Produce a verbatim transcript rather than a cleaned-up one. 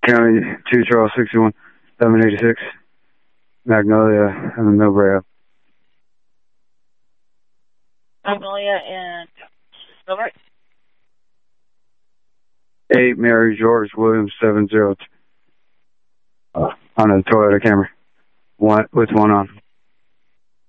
County two Charles sixty-one, seven eighty-six, Magnolia, and the Millbrae. Magnolia and Millbrae. Eight Mary George Williams seven zero two. Uh, on a Toyota Camry, one with one on.